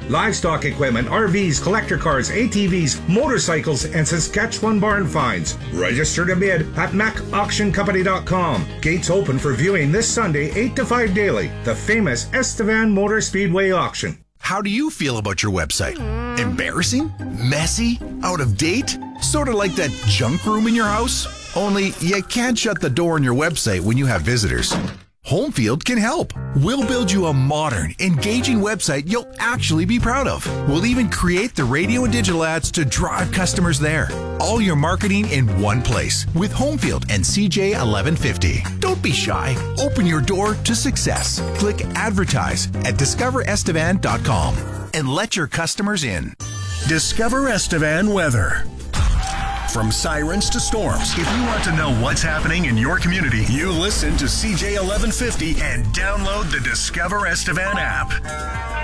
livestock equipment, RVs, collector cars, ATVs, motorcycles, and Saskatchewan barn finds. Register to bid at macauctioncompany.com. Gates open for viewing this Sunday, 8 to 5 daily. The famous Estevan Motor Speedway auction. How do you feel about your website? Embarrassing? Messy? Out of date? Sort of like that junk room in your house? Only you can't shut the door on your website when you have visitors. Homefield can help. We'll build you a modern, engaging website you'll actually be proud of. We'll even create the radio and digital ads to drive customers there. All your marketing in one place with Homefield and CJ 1150. Don't be shy. Open your door to success. Click advertise at discoverestevan.com and let your customers in. Discover Estevan weather. From sirens to storms, if you want to know what's happening in your community, you listen to CJ 1150 and download the Discover Estevan app.